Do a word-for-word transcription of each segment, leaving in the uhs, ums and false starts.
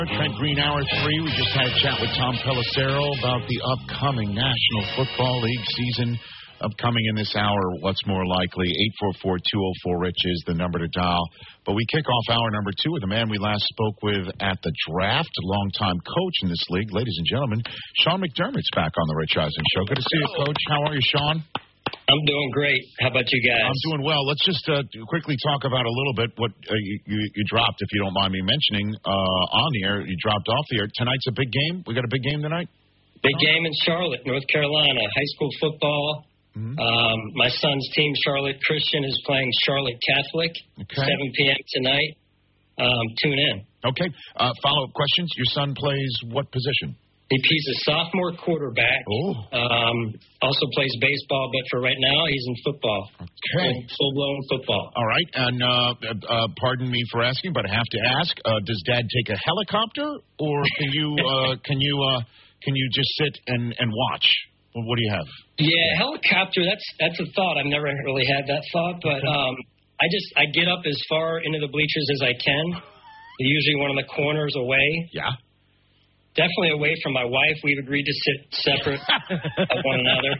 Trent Green, Hour three. We just had a chat with Tom Pelissero about the upcoming National Football League season. Upcoming in this hour, what's more likely? eight four four, two oh four, RICH is the number to dial. But we kick off hour number two with the man we last spoke with at the draft, longtime coach in this league. Ladies and gentlemen, Sean McDermott's back on the Rich Eisen Show. Good to see you, Coach. How are you, Sean? I'm doing great. How about you guys? I'm doing well. Let's just uh, quickly talk about a little bit what uh, you, you, you dropped, if you don't mind me mentioning, uh, on the air. You dropped off the air. Tonight's a big game. We got a big game tonight? Big game in Charlotte, North Carolina, high school football. Mm-hmm. Um, my son's team, Charlotte Christian, is playing Charlotte Catholic, okay. seven p.m. tonight. Um, tune in. Okay. Uh, follow-up questions. Your son plays what position? He's a sophomore quarterback. Oh. Um, also plays baseball, but for right now, he's in football. Okay. Full-blown football. All right. And uh, uh, pardon me for asking, but I have to ask: uh, does Dad take a helicopter, or can you uh, can you uh, can you just sit and, and watch? Well, what do you have? Yeah, helicopter. That's that's a thought. I've never really had that thought, but um, I just I get up as far into the bleachers as I can. Usually one of the corners away. Yeah. Definitely away from my wife. We've agreed to sit separate of one another.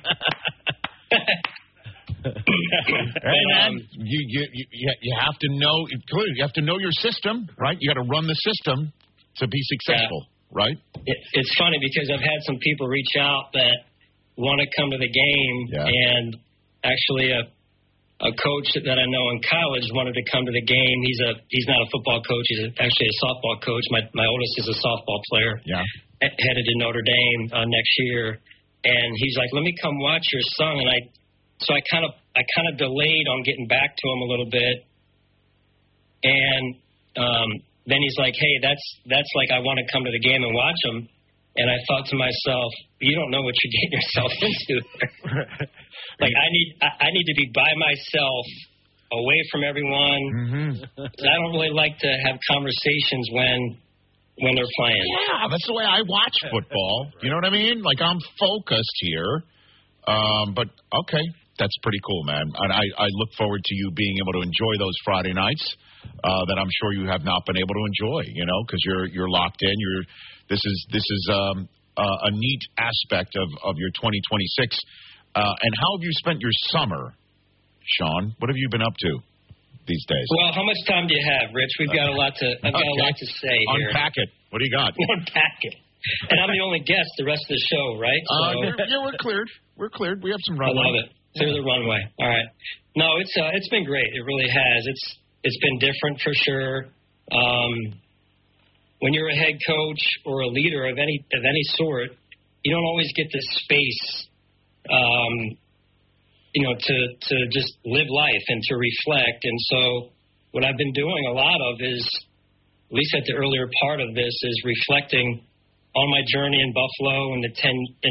Hey, man, um, you, you you you have to know clearly. You have to know your system, right? You got to run the system to be successful, yeah. right? It, it's funny because I've had some people reach out that want to come to the game, yeah. and actually a a coach that I know in college wanted to come to the game. He's a he's not a football coach. He's a, actually a softball coach. My my oldest is a softball player. Yeah, headed to Notre Dame uh, next year, and he's like, "Let me come watch your son." And I, so I kind of I kind of delayed on getting back to him a little bit, and um, then he's like, "Hey, that's that's like I want to come to the game and watch him." And I thought to myself, you don't know what you're getting yourself into. Like I need, I, I need to be by myself, away from everyone. Mm-hmm. I don't really like to have conversations when, when they're playing. Yeah, that's the way I watch football. You know what I mean? Like I'm focused here. Um, but okay, that's pretty cool, man. And I, I look forward to you being able to enjoy those Friday nights uh, that I'm sure you have not been able to enjoy. You know, because you're you're locked in. You're This is this is um, uh, a neat aspect of, of your twenty twenty-six. Uh, and how have you spent your summer, Sean? What have you been up to these days? Well, how much time do you have, Rich? We've got a lot to. I've got okay. a lot to say here. Unpack it. What do you got? Unpack it. And I'm the only guest the rest of the show, right? So, uh, yeah, we're cleared. We're cleared. We have some runway. I love it. Clear the runway. All right. No, it's uh, it's been great. It really has. It's it's been different for sure. Um, when you're a head coach or a leader of any of any sort, you don't always get the space, um, you know, to to just live life and to reflect. And so, what I've been doing a lot of is, at least at the earlier part of this, is reflecting on my journey in Buffalo and the ten.